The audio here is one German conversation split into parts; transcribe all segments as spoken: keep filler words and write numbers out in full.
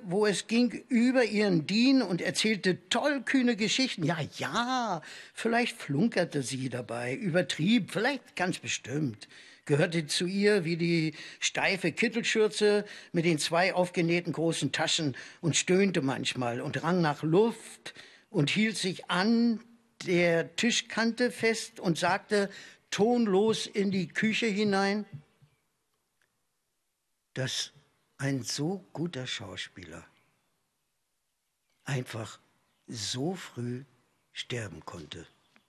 wo es ging über ihren Dien und erzählte tollkühne Geschichten. Ja, ja, vielleicht flunkerte sie dabei, übertrieb, vielleicht ganz bestimmt. Gehörte zu ihr wie die steife Kittelschürze mit den zwei aufgenähten großen Taschen und stöhnte manchmal und rang nach Luft und hielt sich an der Tischkante fest und sagte tonlos in die Küche hinein, dass ein so guter Schauspieler einfach so früh sterben konnte.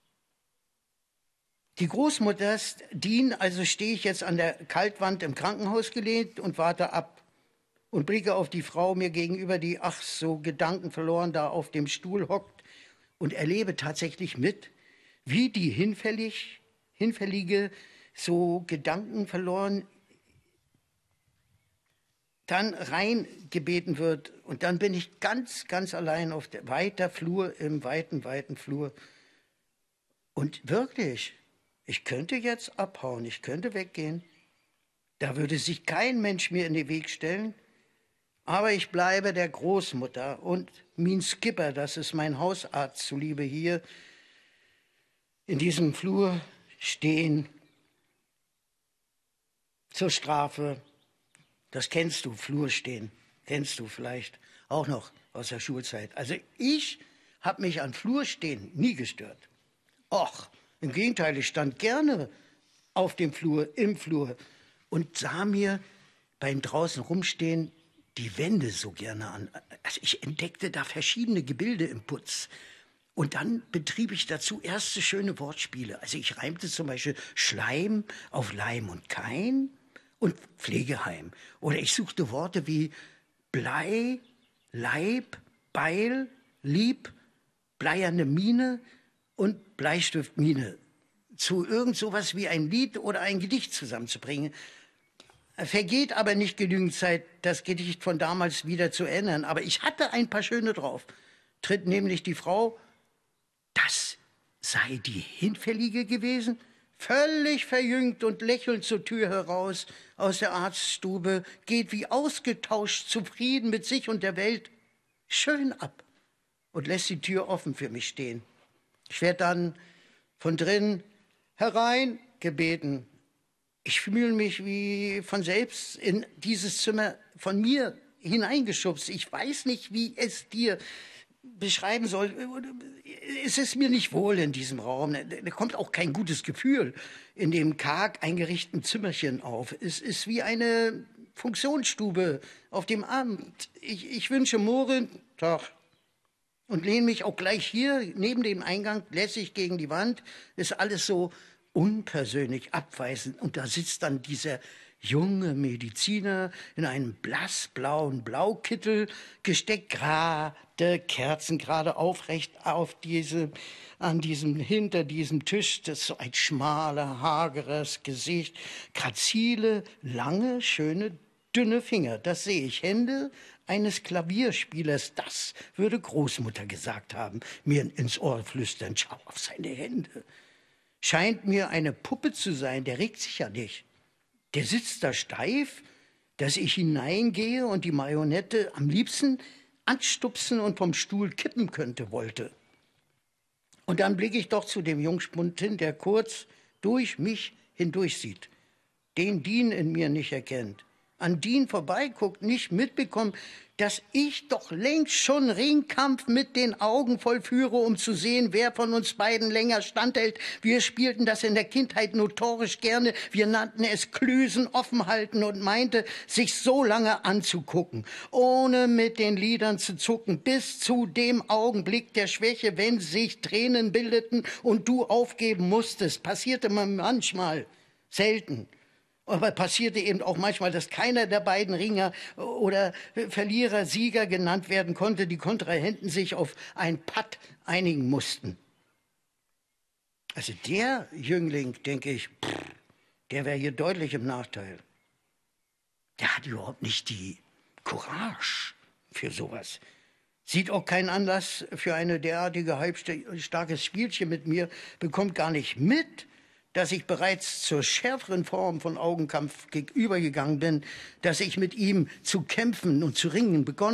Die Großmutter Dien, also stehe ich jetzt an der Kaltwand im Krankenhaus gelehnt und warte ab und blicke auf die Frau mir gegenüber, die ach so gedankenverloren da auf dem Stuhl hockt und erlebe tatsächlich mit, wie die hinfällig, hinfällige, so gedankenverloren dann reingebeten wird. Und dann bin ich ganz, ganz allein auf der weiter Flur, im weiten, weiten Flur. Und wirklich, ich könnte jetzt abhauen, ich könnte weggehen. Da würde sich kein Mensch mir in den Weg stellen. Aber ich bleibe der Großmutter und mein Skipper, das ist mein Hausarzt zuliebe, hier in diesem Flur stehen zur Strafe. Das kennst du, Flur stehen, kennst du vielleicht auch noch aus der Schulzeit. Also ich habe mich an Flur stehen nie gestört. Och, im Gegenteil, ich stand gerne auf dem Flur, im Flur und sah mir beim draußen rumstehen die Wände so gerne an. Also ich entdeckte da verschiedene Gebilde im Putz. Und dann betrieb ich dazu erste schöne Wortspiele. Also ich reimte zum Beispiel Schleim auf Leim und Kein und Pflegeheim. Oder ich suchte Worte wie Blei, Leib, Beil, Lieb, bleierne Mine und Bleistiftmine zu irgend sowas wie ein Lied oder ein Gedicht zusammenzubringen. Vergeht aber nicht genügend Zeit, das Gedicht von damals wieder zu ändern. Aber ich hatte ein paar schöne drauf. Tritt nämlich die Frau, das sei die Hinfällige gewesen, völlig verjüngt und lächelnd zur Tür heraus aus der Arztstube, geht wie ausgetauscht, zufrieden mit sich und der Welt, schön ab und lässt die Tür offen für mich stehen. Ich werde dann von drin herein gebeten. Ich fühle mich wie von selbst in dieses Zimmer von mir hineingeschubst. Ich weiß nicht, wie es dir beschreiben soll. Es ist mir nicht wohl in diesem Raum. Da kommt auch kein gutes Gefühl in dem karg eingerichteten Zimmerchen auf. Es ist wie eine Funktionsstube auf dem Amt. Ich, ich wünsche Morin, Tag, und lehne mich auch gleich hier neben dem Eingang lässig gegen die Wand. Ist alles so unpersönlich, abweisend. Und da sitzt dann dieser junge Mediziner in einem blassblauen Blaukittel, gesteckt gerade, Kerzen gerade aufrecht auf diese, an diesem, hinter diesem Tisch. Das ist so ein schmaler, hageres Gesicht, grazile, lange, schöne, dünne Finger. Das sehe ich. Hände eines Klavierspielers, das würde Großmutter gesagt haben, mir ins Ohr flüstern. Schau auf seine Hände. Scheint mir eine Puppe zu sein, der regt sich ja nicht. Der sitzt da steif, dass ich hineingehe und die Marionette am liebsten anstupsen und vom Stuhl kippen könnte, wollte. Und dann blicke ich doch zu dem Jungspund hin, der kurz durch mich hindurch sieht, den Dien in mir nicht erkennt, an Dien vorbeiguckt, nicht mitbekommt, dass ich doch längst schon Ringkampf mit den Augen vollführe, um zu sehen, wer von uns beiden länger standhält. Wir spielten das in der Kindheit notorisch gerne. Wir nannten es Klüsen offen halten und meinte, sich so lange anzugucken, ohne mit den Lidern zu zucken, bis zu dem Augenblick der Schwäche, wenn sich Tränen bildeten und du aufgeben musstest. Passierte man manchmal, selten. Aber passierte eben auch manchmal, dass keiner der beiden Ringer oder Verlierer, Sieger genannt werden konnte. Die Kontrahenten sich auf ein Patt einigen mussten. Also der Jüngling, denke ich, pff, der wäre hier deutlich im Nachteil. Der hat überhaupt nicht die Courage für sowas. Sieht auch keinen Anlass für eine derartige halbstarkes Spielchen mit mir, bekommt gar nicht mit, dass ich bereits zur schärferen Form von Augenkampf übergegangen bin, dass ich mit ihm zu kämpfen und zu ringen begonnen